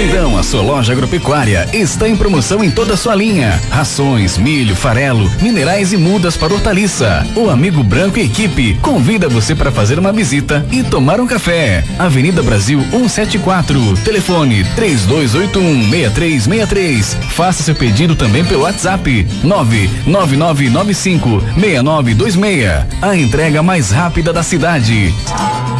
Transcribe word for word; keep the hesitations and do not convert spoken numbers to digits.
Brandão, a sua loja agropecuária, está em promoção em toda a sua linha. Rações, milho, farelo, minerais e mudas para hortaliça. O Amigo Branco e equipe convida você para fazer uma visita e tomar um café. Avenida Brasil cento e setenta e quatro. Telefone três dois oito um, seis três seis três. Faça seu pedido também pelo WhatsApp nove nove nove nove cinco seis nove dois seis. A entrega mais rápida da cidade.